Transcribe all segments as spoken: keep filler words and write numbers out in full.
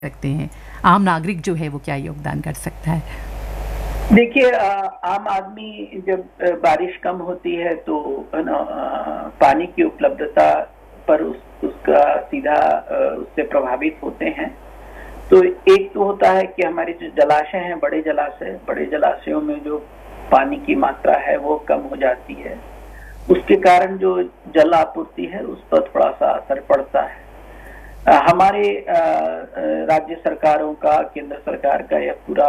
सकते हैं? आम नागरिक जो है वो क्या योगदान कर सकता है? देखिए, आम आदमी जब बारिश कम होती है तो ना पानी की उपलब्धता पर उस, उसका सीधा उससे प्रभावित होते हैं। तो एक तो होता है कि हमारे जो जलाशय हैं, बड़े जलाशय बड़े जलाशयों में जो पानी की मात्रा है वो कम हो जाती है। उसके कारण जो जल आपूर्ति है उस पर थोड़ा सा असर पड़ता है। हमारे राज्य सरकारों का, केंद्र सरकार का यह पूरा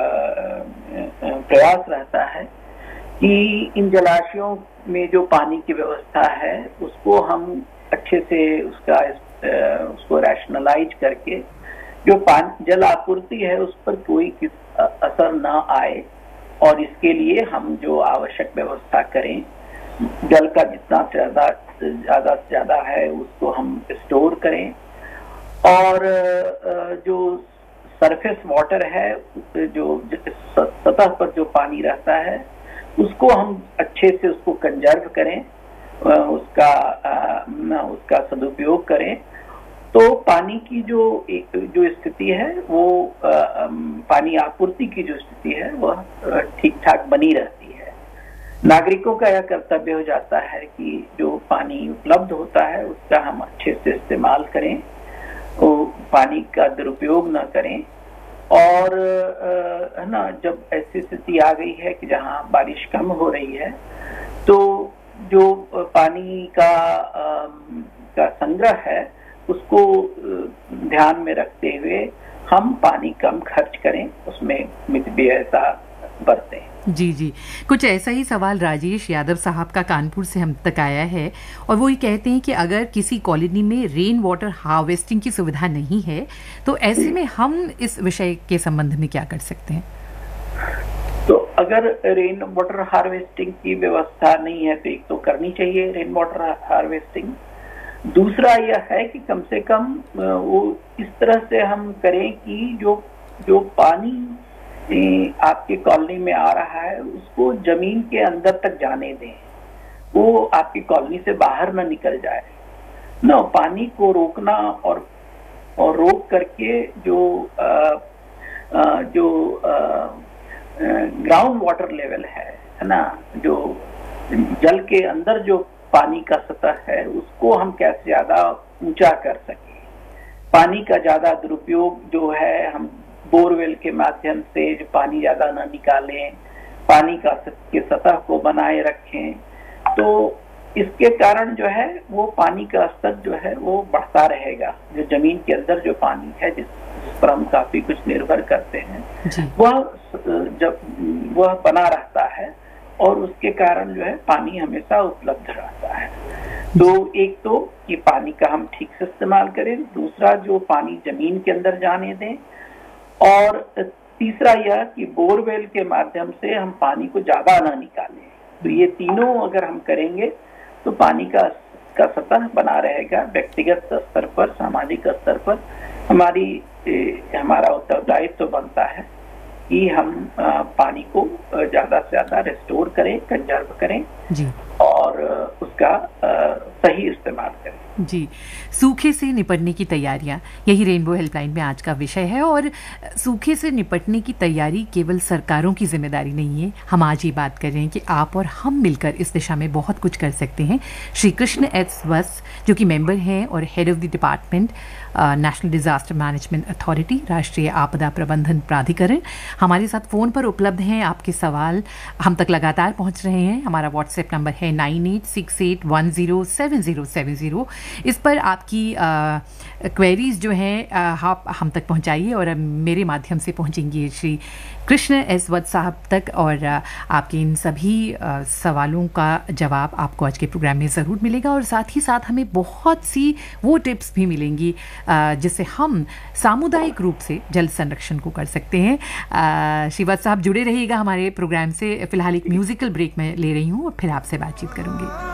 प्रयास रहता है कि इन जलाशयों में जो पानी की व्यवस्था है उसको हम अच्छे से उसका उसको रैशनलाइज करके जो पानी जल आपूर्ति है उस पर कोई किस असर ना आए, और इसके लिए हम जो आवश्यक व्यवस्था करें, जल का जितना ज्यादा ज्यादा से ज्यादा है उसको हम स्टोर करें, और जो सरफेस वाटर है, जो सतह पर जो पानी रहता है उसको हम अच्छे से उसको कंजर्व करें, उसका उसका सदुपयोग करें। तो पानी की जो जो स्थिति है वो पानी आपूर्ति की जो स्थिति है वह ठीक ठाक बनी रहती है। नागरिकों का यह कर्तव्य हो जाता है कि जो पानी उपलब्ध होता है उसका हम अच्छे से इस्तेमाल करें, वो पानी का दुरुपयोग न करें। और है ना, जब ऐसी स्थिति आ गई है कि जहां बारिश कम हो रही है तो जो पानी का का संग्रह है उसको ध्यान में रखते हुए हम पानी कम खर्च करें, उसमें मितव्ययता बरतें। जी जी, कुछ ऐसा ही सवाल राजेश यादव साहब का कानपुर से हम तक आया है, और वो ये कहते हैं कि अगर किसी कॉलोनी में रेन वाटर हार्वेस्टिंग की सुविधा नहीं है तो ऐसे में हम इस विषय के संबंध में क्या कर सकते हैं? तो अगर रेन वाटर हार्वेस्टिंग की व्यवस्था नहीं है तो एक तो करनी चाहिए रेन वाटर हार्वेस्टिंग। दूसरा यह है कि कम से कम वो इस तरह से हम करें कि जो जो पानी आपके कॉलोनी में आ रहा है उसको जमीन के अंदर तक जाने दें, वो आपकी कॉलोनी से बाहर न निकल जाए। न पानी को रोकना और और रोक करके जो आ, आ, जो ग्राउंड वाटर लेवल है है ना, जो जल के अंदर जो पानी का सतह है उसको हम कैसे ज्यादा ऊंचा कर सके। पानी का ज्यादा दुरुपयोग जो है, हम बोरवेल के माध्यम से जो पानी ज्यादा न निकालें, पानी का के सतह को बनाए रखें, तो इसके कारण जो है वो पानी का स्तर जो है वो बढ़ता रहेगा। जो जमीन के अंदर जो पानी है जिस पर हम काफी कुछ निर्भर करते हैं वह जब वह बना रहता है और उसके कारण जो है पानी हमेशा उपलब्ध रहता है। तो एक तो कि पानी का हम ठीक से इस्तेमाल करें, दूसरा जो पानी जमीन के अंदर जाने दें, और तीसरा यह कि बोरवेल के माध्यम से हम पानी को ज्यादा ना निकालें। तो ये तीनों अगर हम करेंगे तो पानी का का सतह बना रहेगा। व्यक्तिगत स्तर पर, सामाजिक स्तर पर हमारी ए, हमारा उत्तरदायित्व तो बनता है कि हम आ, पानी को ज्यादा से ज्यादा रिस्टोर करें, कंजर्व करें जी, और उसका आ, सही इस्तेमाल करें। जी, सूखे से निपटने की तैयारियां, यही रेनबो हेल्पलाइन में आज का विषय है। और सूखे से निपटने की तैयारी केवल सरकारों की जिम्मेदारी नहीं है। हम आज ये बात कर रहे हैं कि आप और हम मिलकर इस दिशा में बहुत कुछ कर सकते हैं। श्री कृष्ण एस वत्स, जो कि मेंबर हैं और head of the department national disaster management authority, राष्ट्रीय आपदा प्रबंधन प्राधिकरण, हमारे साथ फ़ोन पर उपलब्ध हैं। आपके सवाल हम तक लगातार पहुंच रहे हैं। हमारा व्हाट्सएप नंबर है nine eight six eight one zero seven zero seven zero. इस पर आपकी क्वेरीज जो हैं आप हम तक पहुंचाइए और मेरे माध्यम से पहुंचेंगी श्री कृष्ण एस वत्स साहब तक, और आपके इन सभी आ, सवालों का जवाब आपको आज के प्रोग्राम में ज़रूर मिलेगा। और साथ ही साथ हमें बहुत सी वो टिप्स भी मिलेंगी जिससे हम सामुदायिक रूप से जल संरक्षण को कर सकते हैं। श्री वत्स साहब जुड़े रहिएगा हमारे प्रोग्राम से। फिलहाल एक म्यूजिकल ब्रेक में ले रही हूँ और फिर आपसे बातचीत करूँगी।